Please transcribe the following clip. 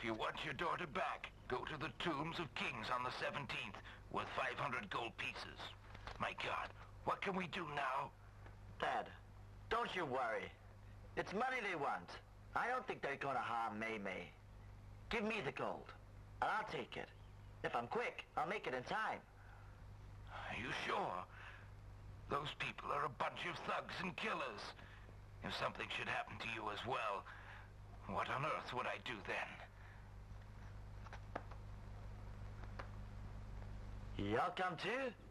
you want your daughter back, go to the tombs of kings on the 17th, worth 500 gold pieces. My God, what can we do now? Dad, don't you worry. It's money they want. I don't think they're gonna harm Mei Mei. Give me the gold, and I'll take it. If I'm quick, I'll make it in time. Are you sure? Those people are a bunch of thugs and killers. If something should happen to you as well, what on earth would I do then? You'll come too?